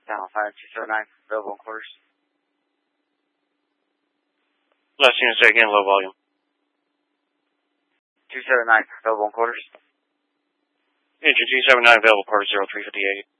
Down 5279, available in quarters. Last unit, say again, low volume. 279, available in quarters. Engine 279, available quarters 0358.